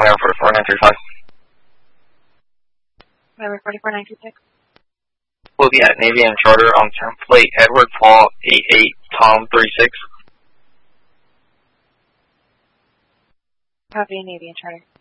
Romeo 44935. November 44926. Will be at Navy and Charter on template Edward Paul 88 Tom 36. Copy, Navy and Charter.